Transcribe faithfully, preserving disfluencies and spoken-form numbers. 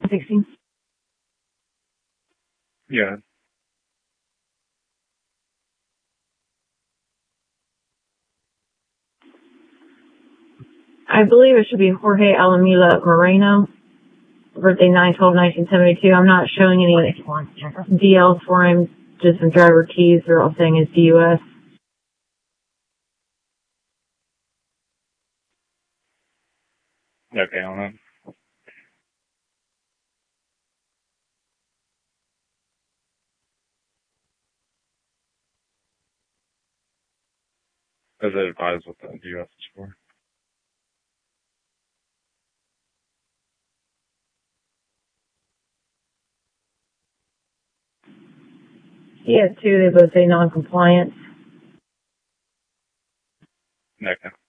sixteen? Yeah. I believe it should be Jorge Alamila Moreno, birthday nine twelve nineteen seventy-two. I'm not showing any D Ls for him, just some driver keys. They're all saying it's D U S. Okay, on that. Does it advise what the D U S is for? He has two. They both say non-compliant. Okay.